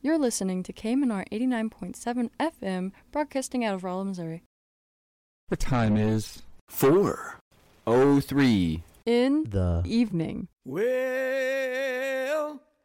You're listening to KMNR 89.7 FM, broadcasting out of Rolla, Missouri. The time is 4:03 in the evening. Well,